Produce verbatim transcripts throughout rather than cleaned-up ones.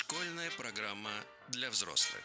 Школьная программа для взрослых.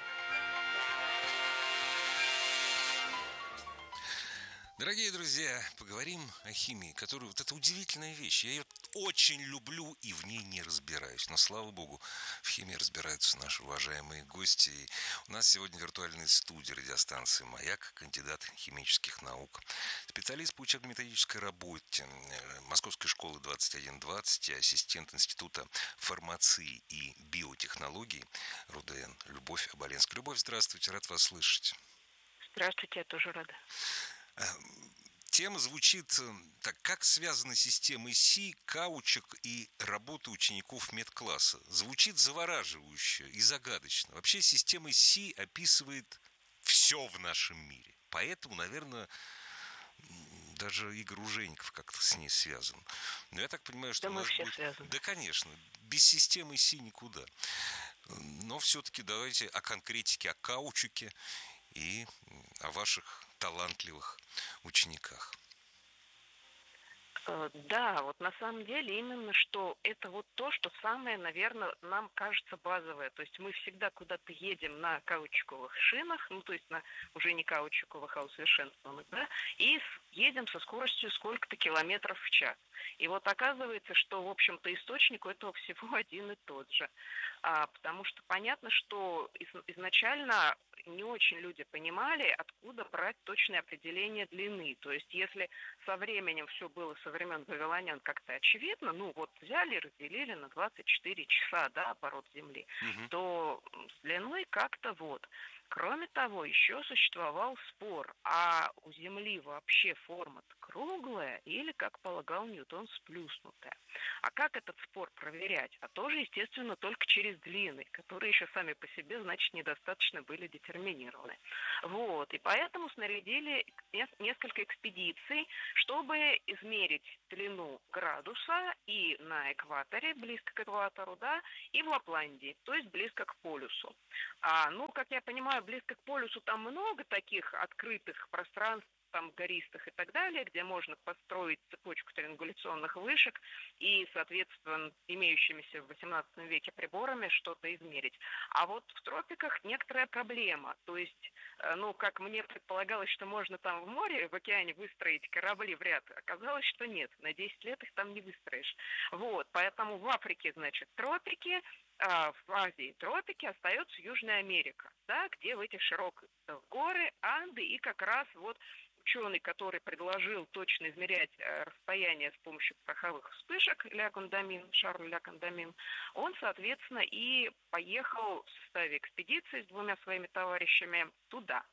Дорогие друзья, поговорим о химии, которая вот это удивительная вещь. Я ее очень люблю и в ней не разбираюсь. Но, слава богу, в химии разбираются наши уважаемые гости. И у нас сегодня в виртуальной студии радиостанции «Маяк», кандидат химических наук, специалист по учебно-методической работе Московской школы двадцать один двадцать и ассистент Института фармации и биотехнологий РУДН Любовь Оболенская. Любовь, здравствуйте, рад вас слышать. Здравствуйте, я тоже рада. Тема звучит так: как связаны системы СИ, каучук и работа учеников медкласса. Звучит завораживающе и загадочно. Вообще система СИ описывает все в нашем мире. Поэтому, наверное, даже Игорь Ужеников как-то с ней связан. Но я так понимаю, что да у мы нас все будет... связаны. Да, конечно, без системы СИ никуда. Но все-таки давайте о конкретике, о каучуке и о ваших талантливых учениках. Да, вот на самом деле именно что это вот то, что самое, наверное, нам кажется базовое. То есть мы всегда куда-то едем на каучуковых шинах, ну то есть на уже не каучуковых, а усовершенствованных, да, и едем со скоростью сколько-то километров в час. И вот оказывается, что, в общем-то, источник у этого всего один и тот же. А, потому что понятно, что из, изначально не очень люди понимали, откуда брать точное определение длины. То есть если со временем все было со времен вавилонян как-то очевидно, ну вот взяли и разделили на двадцать четыре часа, да, оборот Земли, Угу. то с длиной как-то вот. Кроме того, еще существовал спор, а у Земли вообще форма-то круглая или, как полагал Ньютон, сплюснутая. А как этот спор проверять? А тоже, естественно, только через длины, которые еще сами по себе, значит, недостаточно были детерминированы. Вот, и поэтому снарядили несколько экспедиций, чтобы измерить длину градуса и на экваторе, близко к экватору, да, и в Лапландии, то есть близко к полюсу. А, ну, как я понимаю, близко к полюсу там много таких открытых пространств, там гористых и так далее, где можно построить цепочку триангуляционных вышек и, соответственно, имеющимися в восемнадцатом веке приборами что-то измерить. А вот в тропиках некоторая проблема. То есть, ну, как мне предполагалось, что можно там в море, в океане выстроить корабли в ряд, оказалось, что нет. На десять лет их там не выстроишь. Вот, поэтому в Африке, значит, тропики, а в Азии тропики, остается Южная Америка, да, где в этих широких горы, Анды, и как раз вот ученый, который предложил точно измерять расстояние с помощью пороховых вспышек, Ля Кондамин, Шарль Ля Кондамин, он, соответственно, и поехал в составе экспедиции с двумя своими товарищами туда.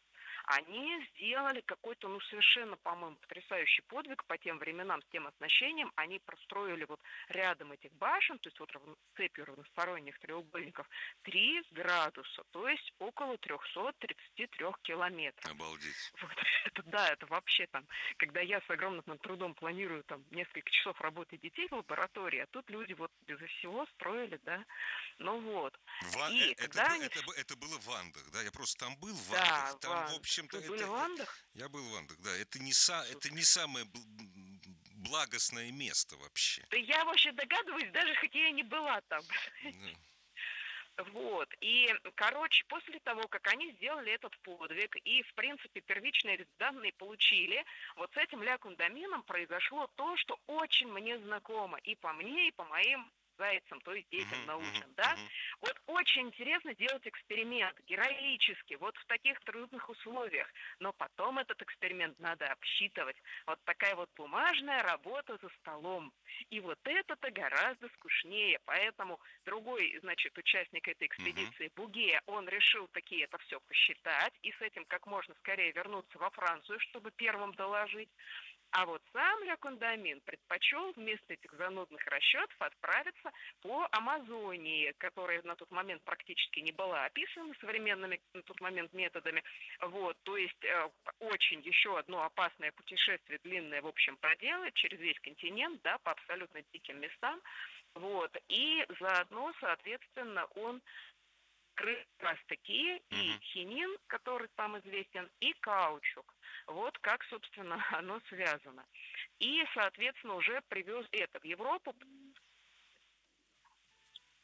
Они сделали какой-то, ну, совершенно, по-моему, потрясающий подвиг по тем временам, с тем оснащением. Они простроили вот рядом этих башен, то есть вот цепью равносторонних треугольников, три градуса, то есть около триста тридцать три километров. Обалдеть. Вот, это, да, это вообще там, когда я с огромным трудом планирую там несколько часов работы детей в лаборатории, а тут люди вот безо всего строили, да, ну вот. Ва- И это, когда они... это, это было в Андах, да? Я просто там был в Да, Андах. в Там, в Андах. общем-то, Вы были это... в Андах? Я был в Андах, да. Это не, са... это не самое благостное место вообще. Да я вообще догадываюсь, даже хоть я и не была там. Да. Вот. И, короче, после того, как они сделали этот подвиг и, в принципе, первичные данные получили, вот с этим Ля Кондамином произошло то, что очень мне знакомо и по мне, и по моим зайцам, то есть детям Uh-huh, научным, uh-huh, да. uh-huh. Вот очень интересно делать эксперимент, героически, вот в таких трудных условиях, но потом этот эксперимент надо обсчитывать. Вот такая вот бумажная работа за столом. И вот это-то гораздо скучнее, поэтому другой, значит, участник этой экспедиции, uh-huh. Буге, он решил таки это все посчитать и с этим как можно скорее вернуться во Францию, чтобы первым доложить. А вот сам Ля Кондамин предпочел вместо этих занудных расчетов отправиться по Амазонии, которая на тот момент практически не была описана современными на тот момент методами. Вот, то есть э, очень еще одно опасное путешествие, длинное, в общем, проделать через весь континент, да, по абсолютно диким местам. Вот, и заодно, соответственно, он как раз таки и Uh-huh. хинин, который там известен, и каучук. Вот как, собственно, оно связано. И, соответственно, уже привез это в Европу.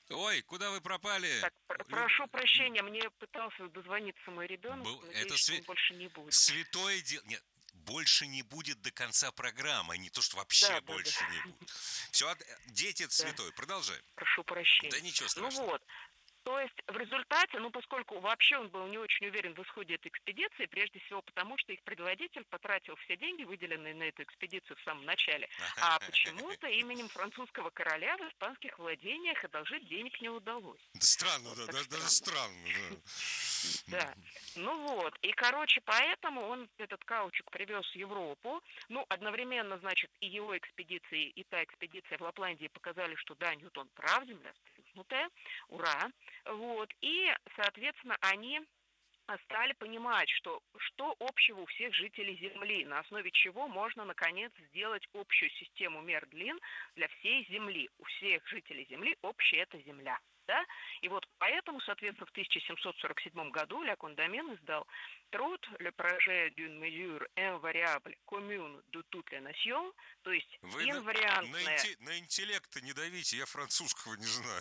Ой, куда вы пропали? Так, пр- Люб- прошу прощения, мне пытался дозвониться мой ребенок, Был- надеюсь, Это что све- он больше не будет. святое дело. Нет, больше не будет до конца программы, а не то, что вообще Да, да, да, больше не будет. Все, дети, это да, святое. Продолжаем. прошу Да прощения. ничего Ну страшного. вот, то есть в результате, ну поскольку вообще он был не очень уверен в исходе этой экспедиции, прежде всего потому, что их предводитель потратил все деньги, выделенные на эту экспедицию в самом начале, а почему-то именем французского короля в испанских владениях одолжить денег не удалось. Да странно, Вот да, так да, даже странно. странно, да. Да, ну вот, и, короче, поэтому он этот каучук привез в Европу, ну, одновременно, значит, и его экспедиции, и та экспедиция в Лапландии показали, что да, Ньютон прав, земля сплюснутая, ура, вот, и, соответственно, они стали понимать, что, что общего у всех жителей Земли, на основе чего можно, наконец, сделать общую систему мер длин для всей Земли. У всех жителей Земли общая эта Земля. Да? И вот поэтому, соответственно, в тысяча семьсот сорок седьмом году Ля Кондамин издал труд «Le projet d'une mesure invariable commune de toutes les nations», то есть Вы на, на, инвариантная... инте- на интеллект не давите, я французского не знаю.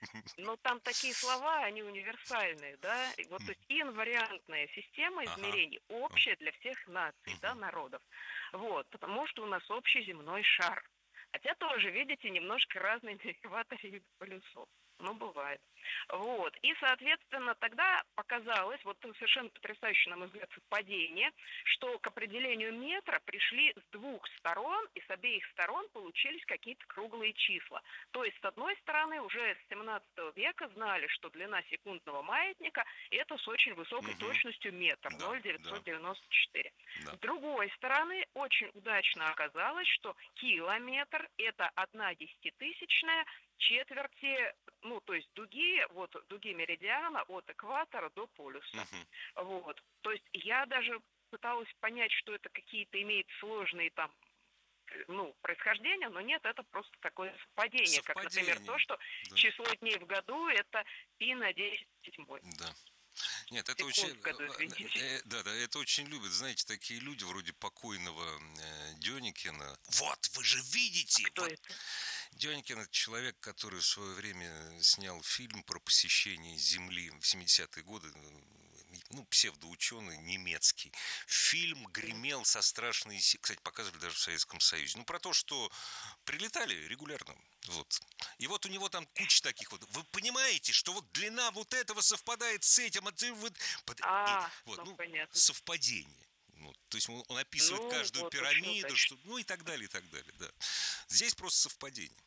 Но там такие слова, они универсальные, да, и вот, то есть инвариантная система измерений Ага. общая для всех наций, Мгм. да, народов, вот, потому что у нас общий земной шар, хотя тоже, видите, немножко разные на экваторе полюсов, ну, бывает, вот, и, соответственно, тогда показалось, вот совершенно потрясающее, на мой взгляд, совпадение, что к определению метра пришли с двух сторон, и с обеих сторон получились какие-то круглые числа. То есть, с одной стороны, уже с семнадцатого века знали, что длина секундного маятника – это с очень высокой Мгм. точностью метр, Да, ноль целых девятьсот да, девяносто четыре. да. С другой стороны, очень удачно оказалось, что километр – это одна десятитысячная четверти, ну, то есть дуги, вот дуги меридиана от экватора до полюса. Мгм. Вот. То есть я даже пыталась понять, что это какие-то имеет сложные там ну, происхождения, но нет, это просто такое совпадение, как, например, то, Совпадение. что Да. число дней в году – это пи на десять седьмой. Да. Нет, это Секунд очень, в году, э, извините. э, да, да, это очень любят, знаете, такие люди вроде покойного э, Дёникина. Вот, вы же видите, Кто вот. это? Дёникин — это человек, который в свое время снял фильм про посещение Земли в семидесятые годы, ну, псевдоученый немецкий. Фильм гремел со страшной силой, кстати, показывали даже в Советском Союзе. Ну, про то, что прилетали регулярно. Вот. И вот у него там куча таких вот. Вы понимаете, что вот длина вот этого совпадает с этим, а ты вот... А, И, вот, ну, ну, понятно. совпадение. Ну, то есть он, он описывает Ну, каждую вот, пирамиду, очень что, ну и так далее, и так далее, да. Здесь просто совпадение.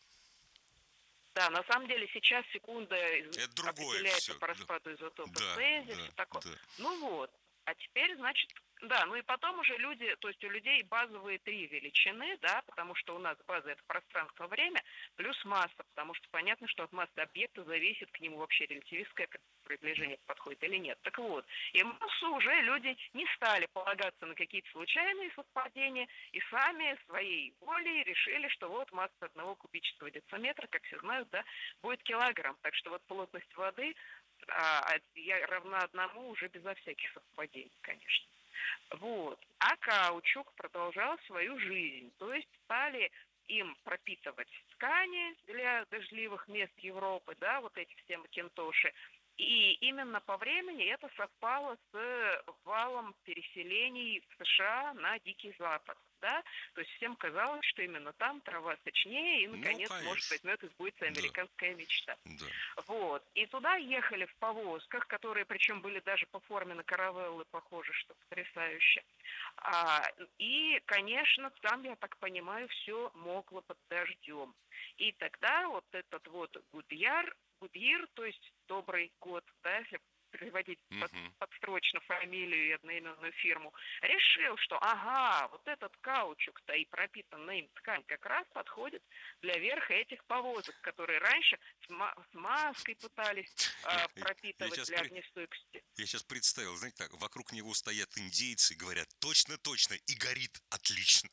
Да, на самом деле сейчас секунда Это другое определяется все. по распаду изотопа Да, цезия, да, все такое. да. Ну вот, а теперь, значит, да, ну и потом уже люди, то есть у людей базовые три величины, да, потому что у нас база – это пространство-время, плюс масса, потому что понятно, что от массы объекта зависит к нему вообще релятивистское приближение подходит или нет. Так вот, и массу уже люди не стали полагаться на какие-то случайные совпадения и сами своей волей решили, что вот масса одного кубического дециметра, как все знают, да, будет килограмм. Так что вот плотность воды а, я равна одному уже безо всяких совпадений, конечно. Вот. А каучук продолжал свою жизнь, то есть стали им пропитывать ткани для дождливых мест Европы, да, вот эти все макинтоши. И именно по времени это совпало с валом переселений в США на Дикий Запад, да, то есть всем казалось, что именно там трава сочнее и, наконец, Ну, может, возьмет и сбудется американская да. мечта. Да. Вот, и туда ехали в повозках, которые, причем, были даже по форме на каравеллы похожи, что потрясающе. А, и, конечно, там, я так понимаю, все мокло под дождем. И тогда вот этот вот Гудьяр, Гудьир, то есть добрый год, да, если переводить Uh-huh. под, подстрочно фамилию и одноименную фирму, решил, что ага, вот этот каучук-то и пропитанная им ткань как раз подходит для верха этих повозок, которые раньше с, ма- с маской пытались э, пропитывать для при... огнестойкости. Я сейчас представил, знаете, так, вокруг него стоят индейцы и говорят, точно-точно, и горит отлично.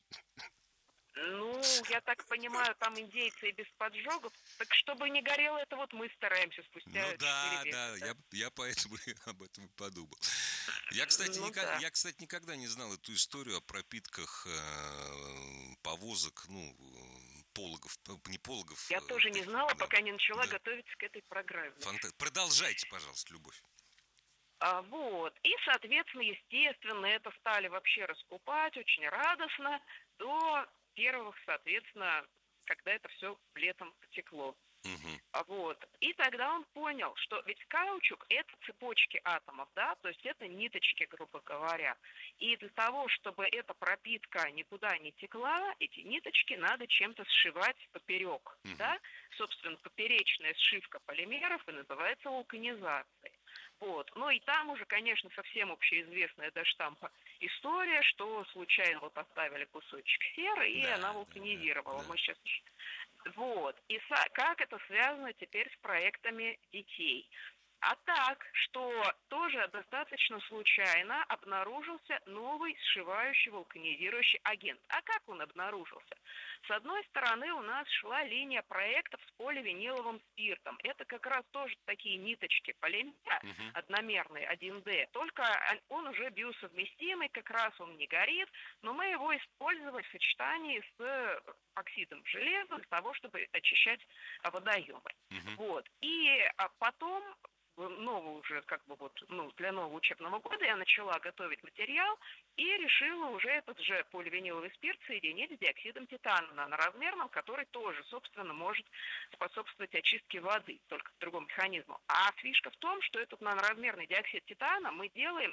Ну, я так понимаю, там индейцы и без поджогов. Так чтобы не горело, это вот мы стараемся спустя Ну да, века. да, Да, я, я поэтому об этом и подумал. Я, кстати, ну, никак, да. я, кстати, никогда не знал эту историю о пропитках э, повозок, ну, Пологов, не Пологов. Я тоже не знала, да. пока не начала да. готовиться к этой программе. Фанта... Продолжайте, пожалуйста, Любовь. А, вот. И, соответственно, естественно, это стали вообще раскупать очень радостно до первых, соответственно, когда это все летом потекло. Угу. А вот. И тогда он понял, что ведь каучук – это цепочки атомов, да, то есть это ниточки, грубо говоря. И для того, чтобы эта пропитка никуда не текла, эти ниточки надо чем-то сшивать поперек, Угу. да. Собственно, поперечная сшивка полимеров и называется вулканизацией. Вот. Ну и там уже, конечно, совсем общеизвестная до штампа история, что случайно вот поставили кусочек серы, и да, она вулканизировала. Да, да. Мы сейчас... Вот. И со... как это связано теперь с проектами детей? А так, что тоже достаточно случайно обнаружился новый сшивающий вулканизирующий агент. А как он обнаружился? С одной стороны, у нас шла линия проектов с поливиниловым спиртом. Это как раз тоже такие ниточки полимера, угу. одномерные, один дэ. Только он уже биосовместимый, как раз он не горит, но мы его использовали в сочетании с оксидом железа для того, чтобы очищать водоемы. Угу. Вот. И потом... нового уже, как бы вот, ну, для нового учебного года я начала готовить материал и решила уже этот же поливиниловый спирт соединить с диоксидом титана наноразмерным, который тоже, собственно, может способствовать очистке воды, только по другому механизму. А фишка в том, что этот наноразмерный диоксид титана мы делаем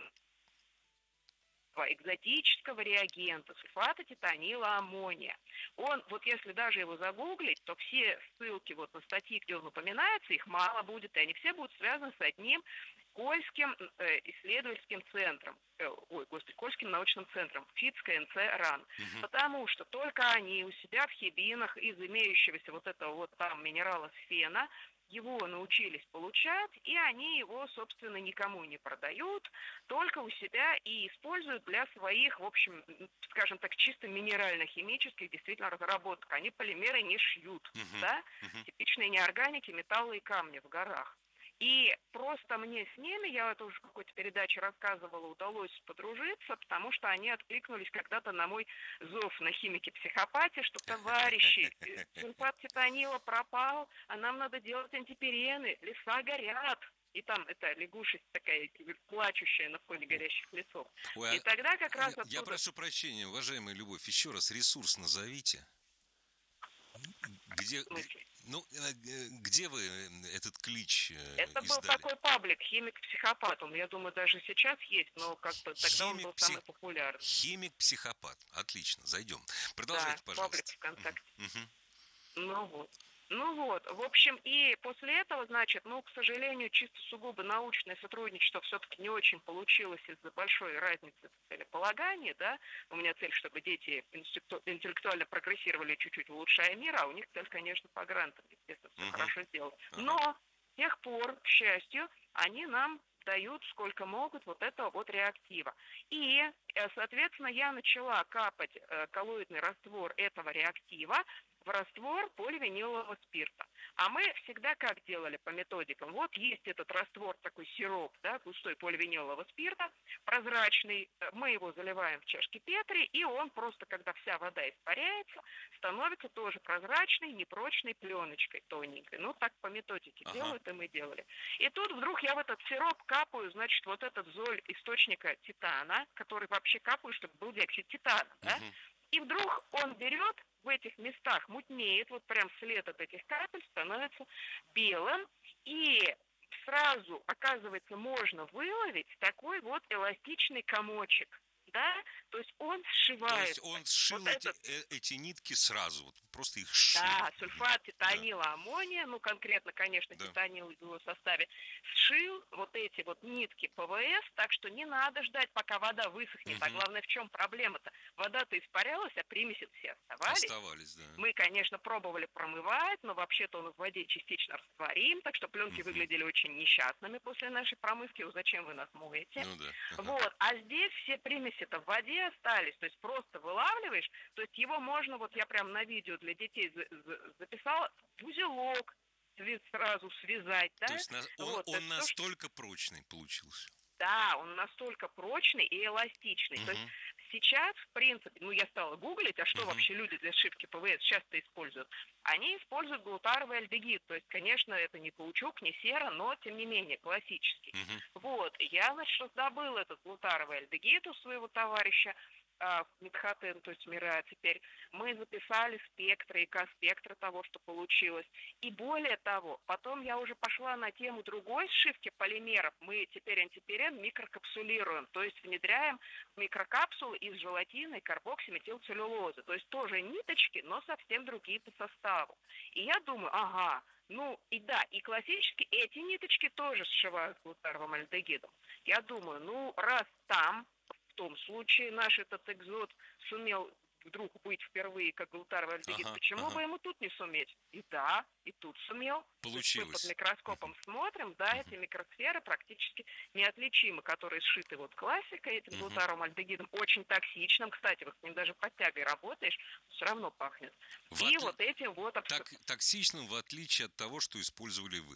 экзотического реагента сульфата титанила аммония. Он, вот если даже его загуглить, то все ссылки вот на статьи, где он упоминается, их мало будет, и они все будут связаны с одним Кольским э, исследовательским центром, э, ой, господи, Кольским научным центром, ФИЦ КНЦ РАН. Угу. Потому что только они у себя в хибинах из имеющегося вот этого вот там минерала сфена его научились получать, и они его, собственно, никому не продают, только у себя и используют для своих, в общем, скажем так, чисто минерально-химических действительно разработок. Они полимеры не шьют, uh-huh. да, uh-huh. типичные неорганики, металлы и камни в горах. И просто мне с ними, я это уже в какой-то передаче рассказывала, удалось подружиться, потому что они откликнулись когда-то на мой зов на химике-психопате, что, товарищи, сульфат титанила пропал, а нам надо делать антиперены, леса горят. И там эта лягушесть такая плачущая на фоне горящих лесов. Ой, и тогда как раз я, оттуда... я прошу прощения, уважаемая Любовь, еще раз ресурс назовите. Где, где, ну, где вы этот клич Это издали? был такой паблик, химик-психопат. Он, я думаю, даже сейчас есть, но как бы тогда химик, он был самый псих... популярный. Химик-психопат. Отлично, зайдем. Продолжайте, да, пожалуйста. Паблик ВКонтакте. Uh-huh. Ну вот. Ну вот, в общем, и после этого, значит, ну, к сожалению, чисто сугубо научное сотрудничество все-таки не очень получилось из-за большой разницы в целеполагании, да. У меня цель, чтобы дети интеллектуально прогрессировали, чуть-чуть улучшая мир, а у них цель, конечно, по грантам, естественно, все uh-huh. хорошо сделать. Uh-huh. Но с тех пор, к счастью, они нам дают сколько могут вот этого вот реактива. И, соответственно, я начала капать коллоидный раствор этого реактива в раствор поливинилового спирта. А мы всегда как делали по методикам? Вот есть этот раствор, такой сироп, да, густой поливинилового спирта, прозрачный. Мы его заливаем в чашки Петри, и он просто, когда вся вода испаряется, становится тоже прозрачной, непрочной пленочкой тоненькой. Ну, так по методике ага. делают, и мы делали. И тут вдруг я в этот сироп капаю, значит, вот этот золь источника титана, который вообще капаю, чтобы был диоксид титана, да? Угу. И вдруг он берет в этих местах, мутнеет, вот прям след от этих капель становится белым, и сразу, оказывается, можно выловить такой вот эластичный комочек, да, то есть он сшивает. То есть он сшил вот эти, этот... э, эти нитки сразу, вот просто их сшил. Да, сульфат титанила да. аммония, ну конкретно, конечно, да. титанил в его составе, сшил вот эти вот нитки ПВС, так что не надо ждать, пока вода высохнет. Угу. А главное, в чем проблема-то? Вода-то испарялась, а примеси все оставались. Оставались, да. Мы, конечно, пробовали промывать, но вообще-то он в воде частично растворим, так что пленки угу. выглядели очень несчастными после нашей промывки. Зачем вы нас моете? Ну да. Ага. Вот, а здесь все примеси-то в воде остались, то есть просто вылавливаешь, то есть его можно, вот я прям на видео для детей записала, в узелок сразу связать, да? То есть он, вот, он настолько то, что... прочный получился? Да, он настолько прочный и эластичный. Uh-huh. То есть сейчас, в принципе, ну, я стала гуглить, а что Мгм. вообще люди для сшивки ПВС часто используют? Они используют глутаровый альдегид, то есть, конечно, это не каучук, не сера, но, тем не менее, классический. Мгм. Вот, я, значит, раздобыла этот глутаровый альдегид у своего товарища, а, Мидхатен, то есть Мира, теперь мы записали спектры и К-спектра того, что получилось. И более того, потом я уже пошла на тему другой сшивки полимеров. Мы теперь антипирен микрокапсулируем, то есть внедряем в микрокапсулы из желатина и карбоксиметилцеллюлозы. То есть тоже ниточки, но совсем другие по составу. И я думаю, ага, ну и да, и классически эти ниточки тоже сшивают глутаровым альдегидом. Я думаю, ну раз там, в том случае наш этот экзот сумел вдруг быть впервые как глутаровый альдегид, Ага, почему ага. бы ему тут не суметь? И да, и тут сумел. То есть мы под Получилось. микроскопом смотрим, да, эти микросферы практически неотличимы, которые сшиты вот классикой, этим Мгм. глутаровым альдегидом, очень токсичным, кстати, вот с ним даже под тягой работаешь, все равно пахнет. В И отли- вот этим вот абсо- Так, токсичным, в отличие от того, что использовали вы.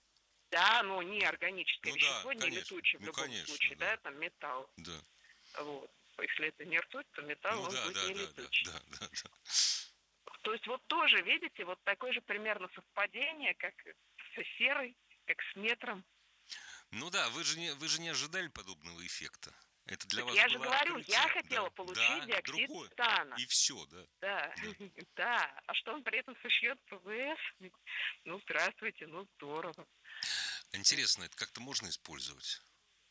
да, но не органическое Ну да, вещество, не конечно. летучее в Ну, любом конечно, случае, да. да, там металл. Да. Вот. Если это не ртуть, то металл, Ну он да, будет да, не да, да, летучий. да, да, да. То есть вот тоже, видите, вот такое же примерно совпадение, как с серой, как с метром. Ну да, вы же не, вы же не ожидали подобного эффекта. Это для Так вас я же было говорю, открытие. я хотела Да, получить да, диоксид другое. титана. И все, да. Да, Да. да. А что он при этом сошьет ПВС? Ну, здравствуйте, ну, здорово. Интересно, это как-то можно использовать?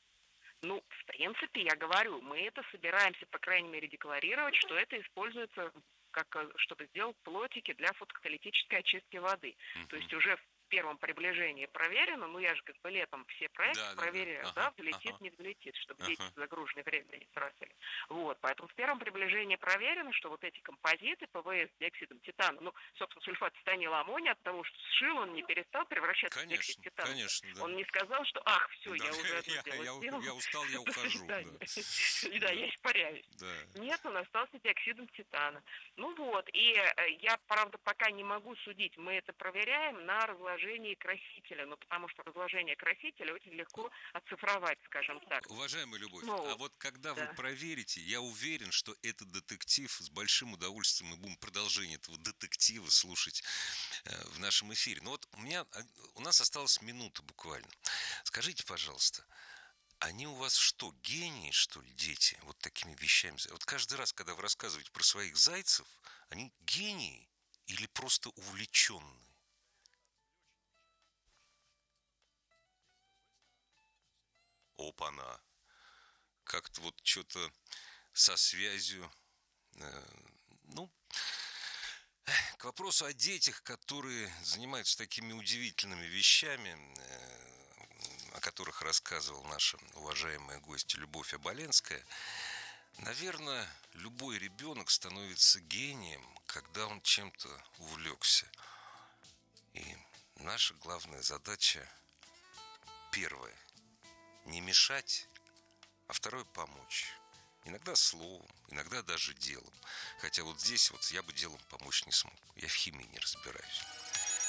Ну, в принципе, я говорю, мы это собираемся, по крайней мере, декларировать, что это используется как, э, чтобы сделать плотики для фотокаталитической очистки воды. То Мгм. есть уже в первом приближении проверено, ну я же как бы летом все проекты Да, да, да. проверяю, да, Ага, взлетит, ага, не взлетит, чтобы дети ага. загруженное время не тратили. Вот, поэтому в первом приближении проверено, что вот эти композиты ПВС с диоксидом титана, ну, собственно, сульфат титанила аммония от того, что сшил, он не перестал превращаться в диоксид Конечно, титана. конечно, да. Он не сказал, что, ах, все, Да, я уже одно я, дело я, сделал. я устал, я До ухожу. Да, свидания. И да, да, я испаряюсь. да. Нет, он остался диоксидом титана. Ну вот, и э, я, правда, пока не могу судить. Мы это проверяем на разложении красителя, ну потому что разложение красителя очень легко оцифровать, скажем так. Уважаемая Любовь, Ну, а вот когда вы да. проверите, я уверен, что этот детектив с большим удовольствием мы будем продолжение этого детектива слушать э, в нашем эфире. Но вот у меня, а, у нас осталась минута буквально. Скажите, пожалуйста, они у вас что, гении, что ли, дети, вот такими вещами? Вот каждый раз, когда вы рассказываете про своих зайцев, они гении или просто увлеченные? Опа-на. Как-то вот что-то со связью. э, Ну, к вопросу о детях, которые занимаются такими удивительными вещами, э, о которых рассказывала наша уважаемая гостья Любовь Оболенская, наверное, любой ребенок становится гением, когда он чем-то увлекся. И наша главная задача первая – не мешать, а второе – помочь. Иногда словом, иногда даже делом. Хотя вот здесь вот я бы делом помочь не смог. Я в химии не разбираюсь.